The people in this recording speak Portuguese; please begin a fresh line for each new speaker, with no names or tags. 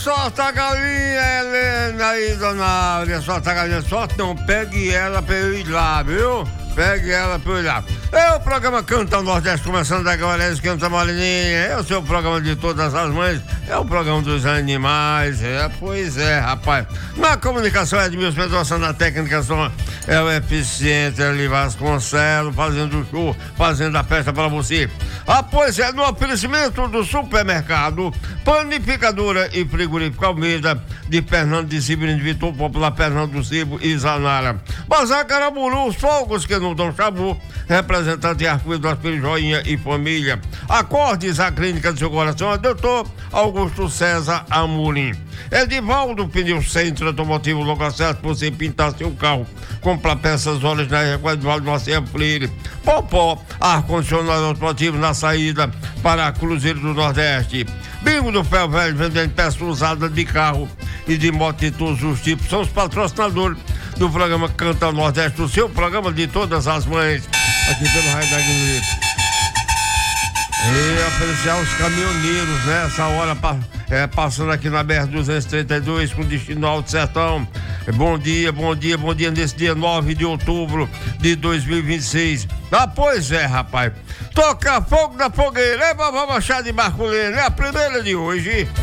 solta a galinha, Helena aí, dona Áurea, solta a galinha, solta não, pegue ela pra eu ir lá, viu? Pegue ela pra eu ir lá. É o programa Canta Nordeste, começando agora, esquenta moreninha, é o seu programa de todas as mães, é o programa dos animais, pois é, rapaz. Na comunicação, Edmilson Pedrosa, na técnica, é o eficiente, ali Vasconcelos, fazendo show, fazendo a festa pra você. Pois é, no oferecimento do supermercado, panificadora e frigorífico Almeida, de Fernando de Severino de Vitor Popular, Fernando do Cibo e Zanara. Bazar Caraburu, os fogos que não dão chabu, representante Arco do Aspiro Joinha e família. Acordes, a clínica do seu coração, é doutor Augusto César Amorim. Edivaldo Pneu Centro Automotivo, local certo para você pintar seu carro. Comprar peças originais com Edivaldo Marcelo Freire. Popó, ar-condicionado automotivo na saída para Cruzeiro do Nordeste. Bingo do Ferro Velho, vendendo peças usadas de carro e de moto de todos os tipos. São os patrocinadores do programa Canta Nordeste, o seu programa de todas as mães, aqui pelo Raio da Guilherme. E apreciar os caminhoneiros, né? Essa hora passando aqui na BR-232 com destino ao Alto Sertão. Bom dia, bom dia, bom dia nesse dia 9 de outubro de 2026. Pois é, rapaz. Toca fogo na fogueira, é vovó Machado de Marculene, é a primeira de hoje.